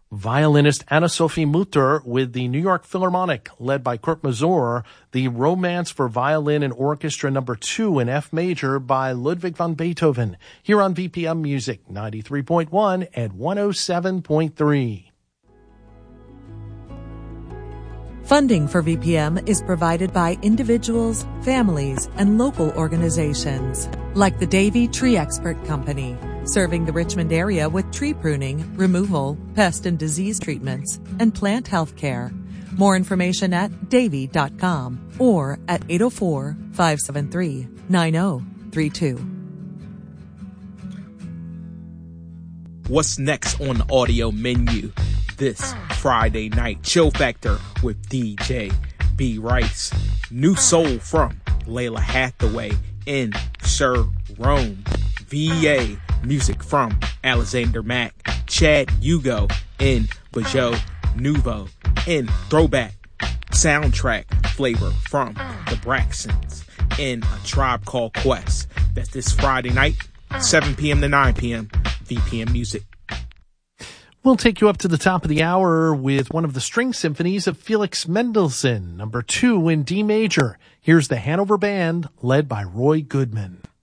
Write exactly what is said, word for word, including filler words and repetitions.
Violinist Anna-Sophie Mutter with the New York Philharmonic, led by Kurt Masur, the Romance for Violin and Orchestra number two in F major by Ludwig van Beethoven, here on V P M Music ninety-three point one and one oh seven point three. Funding for V P M is provided by individuals, families, and local organizations, like the Davey Tree Expert Company, serving the Richmond area with tree pruning, removal, pest and disease treatments, and plant health care. More information at davey dot com or at eight oh four, five seven three, nine oh three two. What's next on the audio menu this Friday night? Chill Factor with D J B Rice. New soul from Layla Hathaway in Sir Rome. V A music from Alexander Mack. Chad Hugo in Bajo Nouveau. In Throwback soundtrack flavor from the Braxtons in A Tribe Called Quest. That's this Friday night, seven p.m. to nine p.m. V P M Music. We'll take you up to the top of the hour with one of the string symphonies of Felix Mendelssohn, number two in D major. Here's the Hanover Band, led by Roy Goodman.